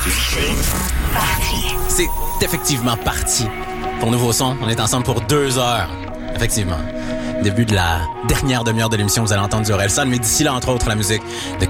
C'est effectivement parti. Pour Nouveau Son, on est ensemble pour 2 heures. Effectivement. Début de la dernière demi-heure de l'émission, vous allez entendre du Orelsan, mais d'ici là, entre autres, la musique de